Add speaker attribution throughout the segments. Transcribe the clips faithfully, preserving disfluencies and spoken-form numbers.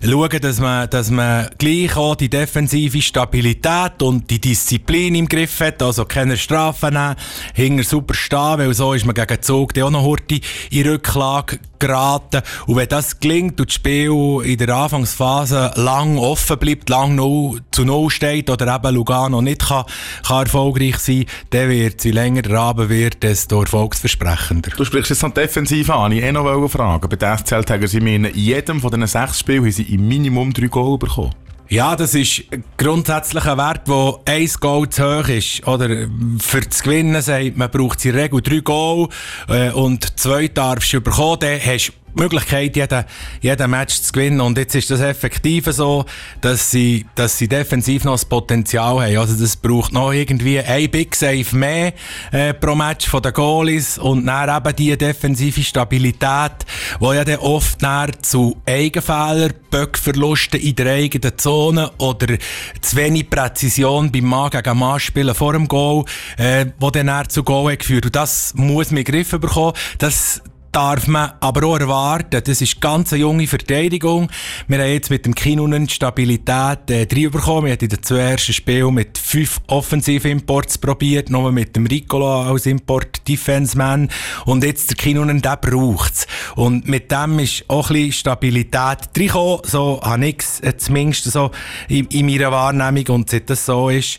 Speaker 1: schauen, dass man, dass man gleich auch die defensive Stabilität und die Disziplin im Griff hat, also keine Strafen nehmen, hinter super stehen, weil so ist man gegen Zug auch noch hurtig in Rücklage geraten. Und wenn das gelingt und das Spiel in der Anfangsphase lang offen bleibt, lang null zu null steht oder eben Lugano nicht kann, kann erfolgreich sein, dann wird es, je länger der Abend wird, desto erfolgsversprechender.
Speaker 2: Du sprichst jetzt noch defensiv an. Ich wollte eh noch fragen. Bei den S C L-Tägern sind wir in jedem von diesen sechs Spielen haben sie im Minimum drei Goal bekommen.
Speaker 1: Ja, das ist grundsätzlich ein Wert, wo ein Goal zu hoch ist. Oder für das Gewinnen sagt man, braucht in der Regel drei Goal äh, und zwei darfst du bekommen, dann hast du die Möglichkeit, jeden, jeden Match zu gewinnen. Und jetzt ist das effektiv so, dass sie, dass sie defensiv noch das Potenzial haben. Also das braucht noch irgendwie ein Big Save mehr äh, pro Match von den Goalies und dann eben die defensive Stabilität, die ja dann oft dann zu Eigenfehlern, Böckverlusten in der eigenen Zone oder zu wenig Präzision beim Mann gegen Mann spielen vor dem Goal, äh, wo dann, dann zu Goal hat geführt. Und das muss man in den Griff bekommen. Das darf man aber auch erwarten. Das ist ganz eine junge Verteidigung. Wir haben jetzt mit dem Kinnunen die Stabilität äh, drei bekommen. Wir haben in den zwei ersten Spielen mit fünf Offensiv-Imports probiert, nur mit dem Ricola als Import-Defense-Man. Und jetzt der Kinnunen, der braucht es. Und mit dem ist auch ein bisschen Stabilität reingekommen. So habe ich es äh, zumindest so in, in meiner Wahrnehmung. Und seit das so ist,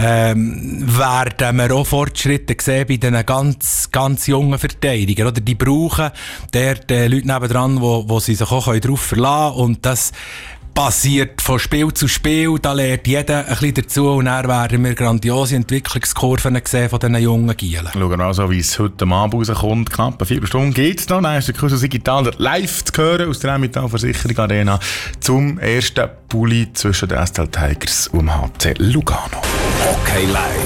Speaker 1: ähm, werden wir auch Fortschritte sehen bei diesen ganz, ganz jungen Verteidigern. Oder die brauchen der, der Leute nebendran, wo, wo sie sich auch darauf verlassen können. Und das passiert von Spiel zu Spiel. Da lernt jeder ein bisschen dazu. Und dann werden wir grandiose Entwicklungskurven sehen von diesen jungen Gielen.
Speaker 2: Schauen wir also, wie es heute am Abend rauskommt. Knapp eine Viertelstunde geht es noch. Dann ist der Kurs Digitaler live zu hören aus der Emmental Versicherung Arena zum ersten Bulli zwischen den S C L Tigers und dem H C Lugano.
Speaker 3: Okay, live.